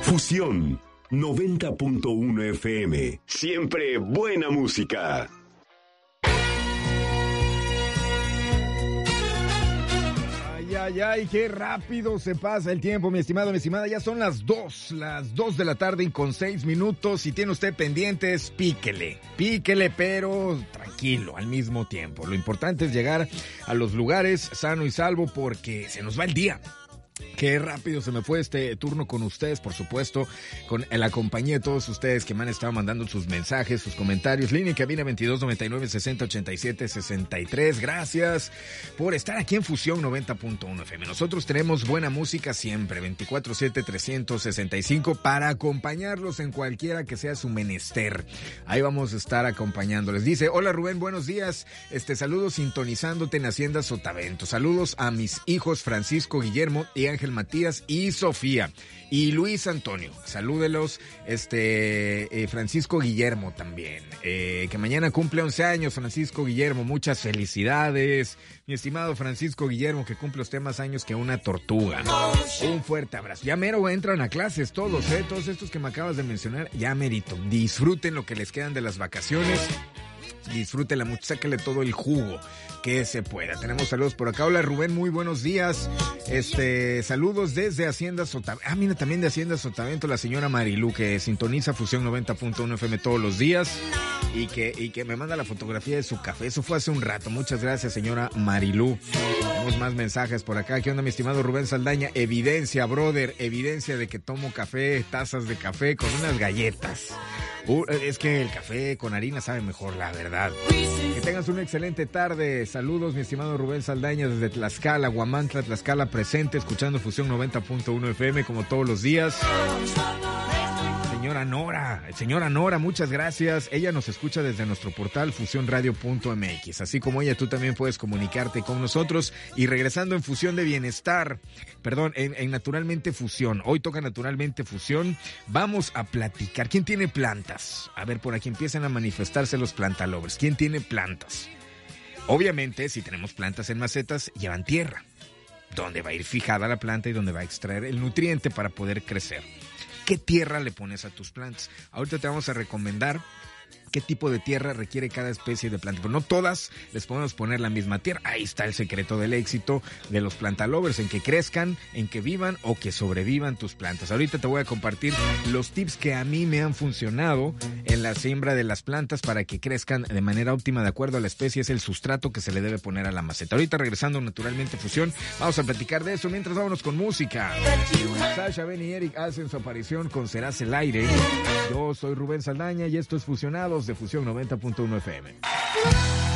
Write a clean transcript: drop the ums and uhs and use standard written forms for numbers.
Fusión 90.1 FM. Siempre buena música. Ay, qué rápido se pasa el tiempo, mi estimado, mi estimada. Ya son las 2 de la tarde y con 6 minutos. Si tiene usted pendientes, píquele, pero tranquilo al mismo tiempo. Lo importante es llegar a los lugares sano y salvo porque se nos va el día. Qué rápido se me fue este turno con ustedes, por supuesto, con la compañía de todos ustedes que me han estado mandando sus mensajes, sus comentarios. Línea cabina 2299-6087-63. Gracias por estar aquí en Fusión 90.1 FM. Nosotros tenemos buena música siempre, 24/7-365, para acompañarlos en cualquiera que sea su menester. Ahí vamos a estar acompañándoles. Dice, hola Rubén, buenos días. Saludos sintonizándote en Hacienda Sotavento. Saludos a mis hijos Francisco, Guillermo y Ángel Matías y Sofía y Luis Antonio. Salúdelos, Francisco Guillermo también, que mañana cumple 11 años, Francisco Guillermo, muchas felicidades, mi estimado Francisco Guillermo, que cumple usted más años que una tortuga. Un fuerte abrazo. Ya mero entran a clases todos, todos estos que me acabas de mencionar, ya merito. Disfruten lo que les quedan de las vacaciones. Disfrútela mucho, sáquele todo el jugo que se pueda. Tenemos saludos por acá. Hola Rubén, muy buenos días. Saludos desde Hacienda Sotavento. Mira, también de Hacienda Sotavento, la señora Marilú, que sintoniza Fusión 90.1 FM todos los días y que me manda la fotografía de su café. Eso fue hace un rato. Muchas gracias, señora Marilú. Tenemos más mensajes por acá. ¿Qué onda, mi estimado Rubén Saldaña? Evidencia, brother, evidencia de que tomo café, tazas de café con unas galletas. Es que el café con harina sabe mejor, la verdad. Que tengas una excelente tarde. Saludos, mi estimado Rubén Saldaña, desde Tlaxcala, Huamantla, Tlaxcala, presente, escuchando Fusión 90.1 FM como todos los días. Señora Nora, muchas gracias. Ella nos escucha desde nuestro portal fusionradio.mx. Así como ella, tú también puedes comunicarte con nosotros. Y regresando en Fusión de Bienestar, en Naturalmente Fusión. Hoy toca Naturalmente Fusión. Vamos a platicar. ¿Quién tiene plantas? A ver, por aquí empiezan a manifestarse los plantalovers. ¿Quién tiene plantas? Obviamente, si tenemos plantas en macetas, llevan tierra, donde va a ir fijada la planta y donde va a extraer el nutriente para poder crecer. ¿Qué tierra le pones a tus plantas? Ahorita te vamos a recomendar qué tipo de tierra requiere cada especie de planta. Pero no todas les podemos poner la misma tierra. Ahí está el secreto del éxito de los plantalovers, en que crezcan, en que vivan o que sobrevivan tus plantas. Ahorita te voy a compartir los tips que a mí me han funcionado en la siembra de las plantas para que crezcan de manera óptima de acuerdo a la especie. Es el sustrato que se le debe poner a la maceta. Ahorita regresando Naturalmente Fusión, vamos a platicar de eso. Mientras vámonos con música. Sasha, Ben y Eric hacen su aparición con Serás el Aire. Yo soy Rubén Saldaña y esto es Fusionados de Fusión 90.1 FM.